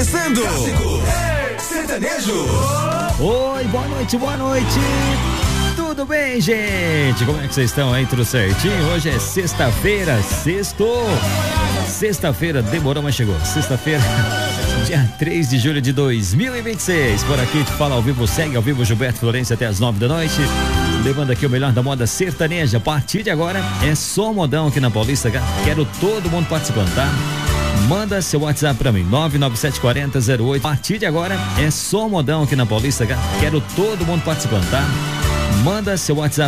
começando. Clássico Sertanejo. Oi, boa noite, boa noite. Tudo bem, gente? Como é que vocês estão aí? Tudo certinho? Hoje é sexta-feira, sextou. Sexta-feira, demorou, mas chegou. Sexta-feira, dia 3 de julho de 2026. Por aqui te fala ao vivo, segue ao vivo Gilberto Florencio até as 9 da noite. Levando aqui o melhor da moda sertaneja. A partir de agora é só modão aqui na Paulista. Quero todo mundo participando, tá? Manda seu WhatsApp pra mim, 9974008. A partir de agora é só modão aqui na Paulista. Quero todo mundo participando, tá? Manda seu WhatsApp